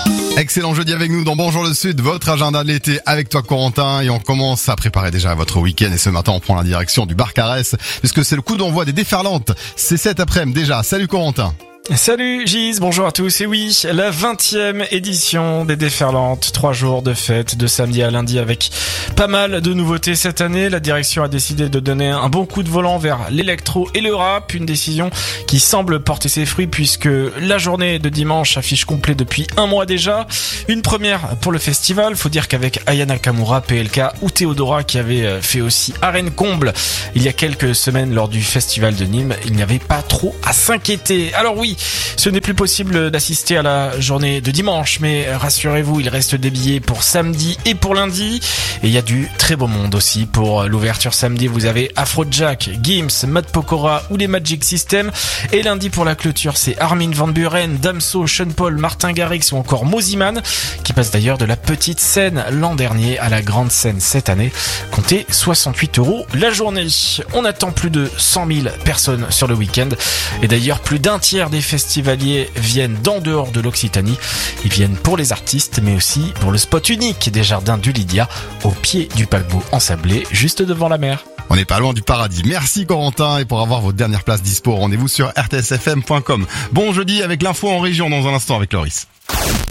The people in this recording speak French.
Excellent jeudi avec nous dans Bonjour le Sud, votre agenda de l'été avec toi Corentin, et on commence à préparer déjà votre week-end, et ce matin on prend la direction du bar Caresse puisque c'est le coup d'envoi des déferlantes. C'est cet après-midi déjà. Salut Corentin. Salut Gise, bonjour à tous. Et oui, la 20e édition des Déferlantes, 3 jours de fête de samedi à lundi avec pas mal de nouveautés cette année. La direction a décidé de donner un bon coup de volant vers l'électro et le rap, une décision qui semble porter ses fruits puisque la journée de dimanche affiche complet depuis un mois déjà. Une première pour le festival, faut dire qu'avec Aya Nakamura, PLK ou Théodora qui avait fait aussi arène comble il y a quelques semaines lors du festival de Nîmes, il n'y avait pas trop à s'inquiéter. Alors oui, ce n'est plus possible d'assister à la journée de dimanche, mais rassurez-vous, il reste des billets pour samedi et pour lundi. Et il y a du très beau monde aussi. Pour l'ouverture samedi, vous avez Afrojack, Gims, Matt Pokora ou les Magic System. Et lundi pour la clôture, c'est Armin van Buuren, Damso, Sean Paul, Martin Garrix ou encore Mosiman, qui passe d'ailleurs de la petite scène l'an dernier à la grande scène cette année. Comptez 68 € la journée. On attend plus de 100 000 personnes sur le week-end. Et d'ailleurs, plus d'un tiers des festivaliers viennent d'en dehors de l'Occitanie. Ils viennent pour les artistes, mais aussi pour le spot unique des jardins du Lydia, au pied du paquebot ensablé, juste devant la mer. On n'est pas loin du paradis. Merci Corentin, et pour avoir vos dernières places dispo, rendez-vous sur rtsfm.com. Bon jeudi avec l'info en région dans un instant avec Loris.